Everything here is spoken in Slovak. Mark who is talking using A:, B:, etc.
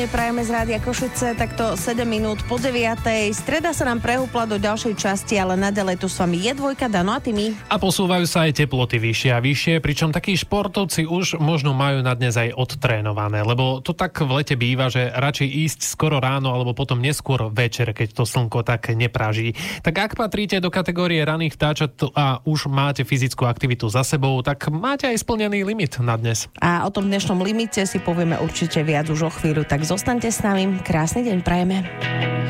A: Prajeme z Rádia Košice, takto 7 minút po 9. Streda sa nám prehúpla do ďalšej časti, ale naďalej tu s vami je Dvojka, Dano a Timi.
B: A posúvajú sa aj teploty vyššie a vyššie, pričom takí športovci už možno majú na dnes aj odtrénované, lebo to tak v lete býva, že radšej ísť skoro ráno alebo potom neskôr večer, keď to slnko tak nepráží. Tak ak patríte do kategórie raných vtáčat a už máte fyzickú aktivitu za sebou, tak máte aj splnený limit na dnes.
A: A o tom dnešnom limite si povieme určite viac už o chvíľu, tak zostaňte s nami. Krásny deň prajeme.